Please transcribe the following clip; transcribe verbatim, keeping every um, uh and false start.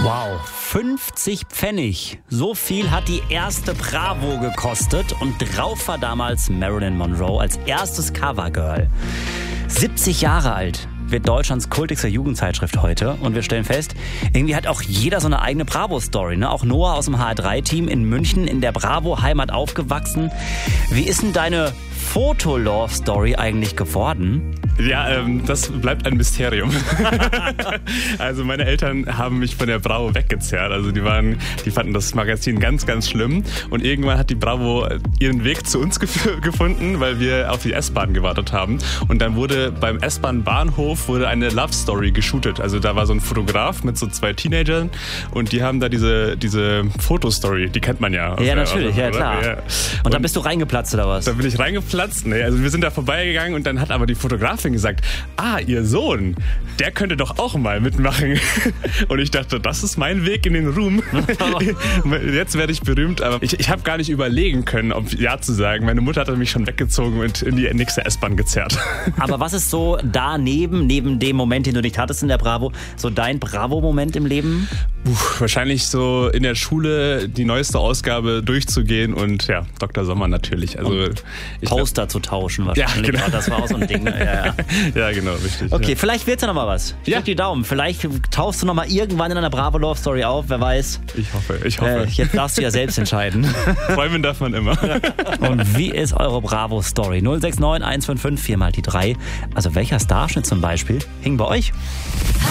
Wow, fünfzig Pfennig. So viel hat die erste Bravo gekostet und drauf war damals Marilyn Monroe als erstes Covergirl. siebzig Jahre alt wird Deutschlands kultigste Jugendzeitschrift heute und wir stellen fest, irgendwie hat auch jeder so eine eigene Bravo-Story. Ne? Auch Noah aus dem H R drei Team in München in der Bravo-Heimat aufgewachsen. Wie ist denn deine Foto-Love-Story eigentlich geworden? Ja, ähm, das bleibt ein Mysterium. Also meine Eltern haben mich von der Bravo weggezerrt. Also die waren, die fanden das Magazin ganz, ganz schlimm. Und irgendwann hat die Bravo ihren Weg zu uns gef- gefunden, weil wir auf die S-Bahn gewartet haben. Und dann wurde beim S-Bahn-Bahnhof wurde eine Love-Story geshootet. Also da war so ein Fotograf mit so zwei Teenagern und die haben da diese, diese Fotostory, die kennt man ja. Ja, natürlich, ja klar. Ja. Und, und da bist du reingeplatzt oder was? Da bin ich reingeplatzt. Nee, also wir sind da vorbeigegangen und dann hat aber die Fotografin gesagt, ah, ihr Sohn, der könnte doch auch mal mitmachen. Und ich dachte, das ist mein Weg in den Ruhm. Jetzt werde ich berühmt, aber ich, ich habe gar nicht überlegen können, ob Ja zu sagen. Meine Mutter hatte mich schon weggezogen und in die nächste S-Bahn gezerrt. Aber was ist so daneben, neben dem Moment, den du nicht hattest in der Bravo, so dein Bravo-Moment im Leben? Puh, wahrscheinlich so in der Schule die neueste Ausgabe durchzugehen und ja, Doktor Sommer natürlich. Also ich Poster glaub, zu tauschen wahrscheinlich. Ja, genau. Ja, das war auch so ein Ding. Ja, ja. Ja, genau, richtig. Okay, ja. Vielleicht wird's ja noch mal was. Ich ja. drück die Daumen. Vielleicht tauchst du noch mal irgendwann in einer Bravo Love Story auf, wer weiß. Ich hoffe, ich hoffe. Äh, jetzt darfst du ja selbst entscheiden. Träumen darf man immer. Und wie ist eure Bravo Story? null sechs neun eins fünf fünf vier mal die drei. Also welcher Starschnitt zum Beispiel hing bei euch?